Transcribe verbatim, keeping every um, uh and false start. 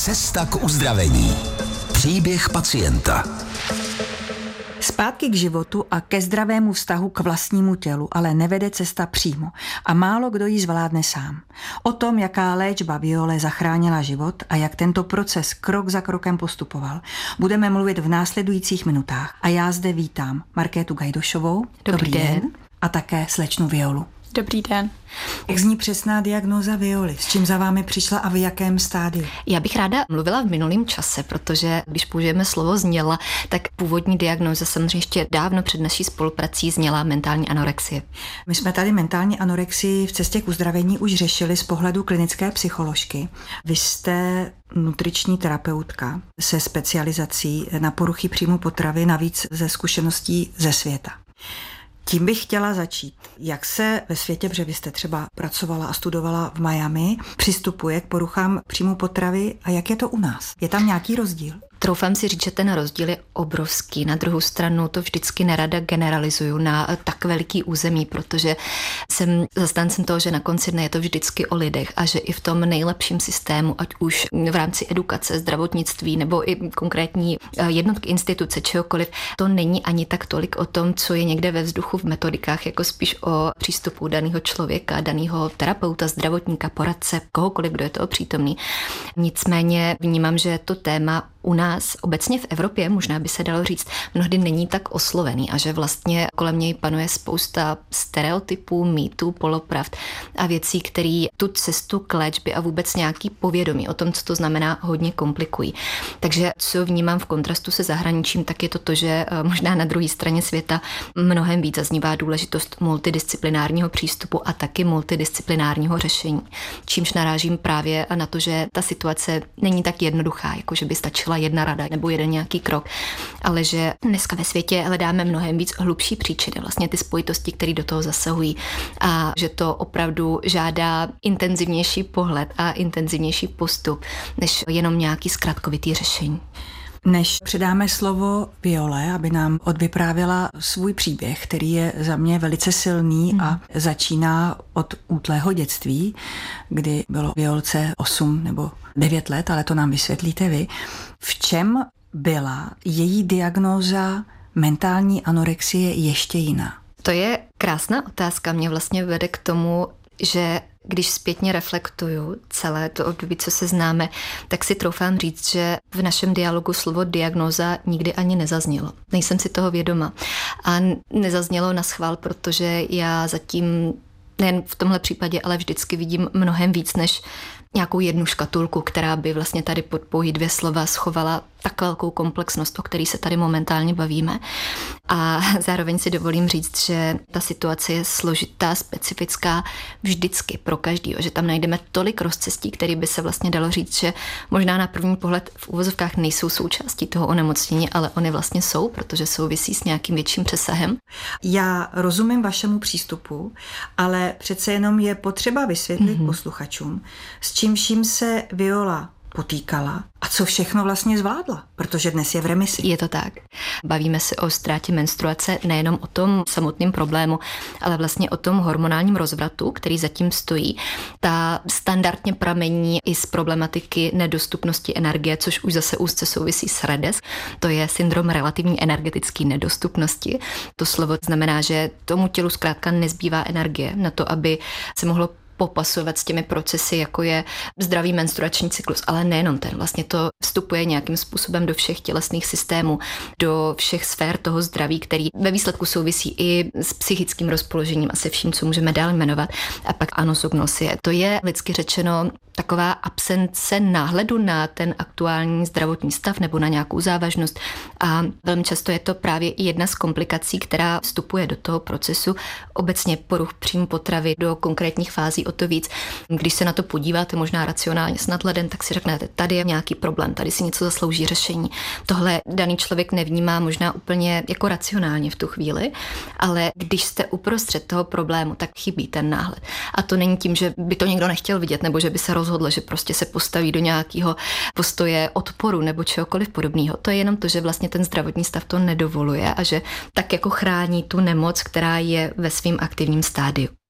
Cesta k uzdravení. Příběh pacienta. Zpátky k životu a ke zdravému vztahu k vlastnímu tělu ale nevede cesta přímo a málo kdo ji zvládne sám. O tom, jaká léčba Viole zachránila život a jak tento proces krok za krokem postupoval, budeme mluvit v následujících minutách. A já zde vítám Markétu Gajdošovou. Dobrý, Dobrý den. den. A také slečnu Violu. Dobrý den. Jak zní přesná diagnóza Violy? S čím za vámi přišla a v jakém stádiu? Já bych ráda mluvila v minulém čase, protože když použijeme slovo zněla, tak původní diagnóza samozřejmě ještě dávno před naší spoluprací zněla mentální anorexie. My jsme tady mentální anorexii v cestě k uzdravení už řešili z pohledu klinické psycholožky. Vy jste nutriční terapeutka se specializací na poruchy příjmu potravy, navíc ze zkušeností ze světa. Tím bych chtěla začít. Jak se ve světě, protože vy jste třeba pracovala a studovala v Miami, přistupuje k poruchám příjmu potravy a jak je to u nás? Je tam nějaký rozdíl? Troufám si říct, že ten rozdíl je obrovský. Na druhou stranu to vždycky nerada generalizuju na tak veliký území, protože jsem zastáncem toho, že na konci dne je to vždycky o lidech a že i v tom nejlepším systému, ať už v rámci edukace, zdravotnictví nebo i konkrétní jednotky, instituce, čehokoliv, to není ani tak tolik o tom, co je někde ve vzduchu v metodikách, jako spíš o přístupu daného člověka, daného terapeuta, zdravotníka, poradce, kohokoliv, kdo je toho přítomný. Nicméně vnímám, že to téma u nás obecně v Evropě, možná by se dalo říct, mnohdy není tak oslovený a že vlastně kolem něj panuje spousta stereotypů, mýtů, polopravd a věcí, které tu cestu k léčbě a vůbec nějaký povědomí o tom, co to znamená, hodně komplikují. Takže co vnímám v kontrastu se zahraničím, tak je to to, že možná na druhé straně světa mnohem víc zaznívá důležitost multidisciplinárního přístupu a taky multidisciplinárního řešení. Čímž narážím právě na to, že ta situace není tak jednoduchá, jako že by stačila jedna rada nebo jeden nějaký krok, ale že dneska ve světě hledáme mnohem víc hlubší příčiny, vlastně ty spojitosti, které do toho zasahují a že to opravdu žádá intenzivnější pohled a intenzivnější postup, než jenom nějaký zkratkovitý řešení. Než předáme slovo Viole, aby nám odvyprávěla svůj příběh, který je za mě velice silný mm. a začíná od útlého dětství, kdy bylo Violce osm nebo devět let, ale to nám vysvětlíte vy. V čem byla její diagnóza mentální anorexie ještě jiná? To je krásná otázka. Mě vlastně vede k tomu, že když zpětně reflektuju celé to období, co se známe, tak si troufám říct, že v našem dialogu slovo diagnóza nikdy ani nezaznělo. Nejsem si toho vědoma. A nezaznělo na schvál, protože já zatím nejen v tomhle případě, ale vždycky vidím mnohem víc než nějakou jednu škatulku, která by vlastně tady pod pouhý dvě slova schovala tak velkou komplexnost, o který se tady momentálně bavíme. A zároveň si dovolím říct, že ta situace je složitá, specifická vždycky pro každýho, že tam najdeme tolik rozcestí, který by se vlastně dalo říct, že možná na první pohled v uvozovkách nejsou součástí toho onemocnění, ale oni vlastně jsou, protože souvisí s nějakým větším přesahem. Já rozumím vašemu přístupu, ale přece jenom je potřeba vysvětlit mm-hmm. posluchačům, s čímž se Viola potýkala a co všechno vlastně zvládla, protože dnes je v remisi. Je to tak. Bavíme se o ztrátě menstruace, nejenom o tom samotném problému, ale vlastně o tom hormonálním rozvratu, který zatím stojí. Ta standardně pramení i z problematiky nedostupnosti energie, což už zase úzce souvisí s R E D S. To je syndrom relativní energetické nedostupnosti. To slovo znamená, že tomu tělu zkrátka nezbývá energie na to, aby se mohlo popasovat s těmi procesy, jako je zdravý menstruační cyklus, ale nejenom ten. Vlastně to vstupuje nějakým způsobem do všech tělesných systémů, do všech sfér toho zdraví, který ve výsledku souvisí i s psychickým rozpoložením a se vším, co můžeme dál jmenovat. A pak anosognosie. To je lidsky řečeno taková absence náhledu na ten aktuální zdravotní stav nebo na nějakou závažnost. A velmi často je to právě i jedna z komplikací, která vstupuje do toho procesu obecně poruch příjmu potravy do konkrétních fází o to víc. Když se na to podíváte možná racionálně s nadhledem, tak si řeknete, tady je nějaký problém, tady si něco zaslouží řešení. Tohle daný člověk nevnímá možná úplně jako racionálně v tu chvíli, ale když jste uprostřed toho problému, tak chybí ten náhled. A to není tím, že by to někdo nechtěl vidět, nebo že by se rozhodl, že prostě se postaví do nějakého postoje odporu nebo čehokoliv podobného. To je jenom to, že vlastně ten zdravotní stav to nedovoluje a že tak jako chrání tu nemoc, která je ve svém aktivním stádiu.